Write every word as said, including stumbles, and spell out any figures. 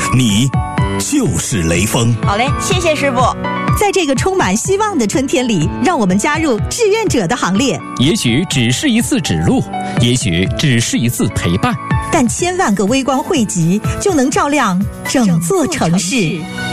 你就是雷锋。 好嘞，谢谢师傅。 在这个充满希望的春天里，让我们加入志愿者的行列。 也许只是一次指路，也许只是一次陪伴， 但千万个微光汇集，就能照亮整座城市。